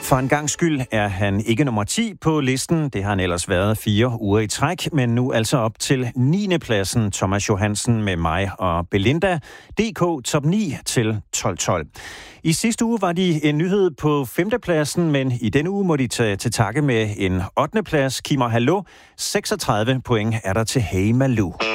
For en gang skyld er han ikke nummer 10 på listen. Det har han ellers været 4 uger i træk, men nu altså op til 9. pladsen. Thomas Johansen med mig og Belinda. DK top 9 til 12-12. I sidste uge var de en nyhed på 5. pladsen, men i denne uge må de tage til takke med en 8. plads. Kimmer Hallo. 36 point er der til Hey Malou.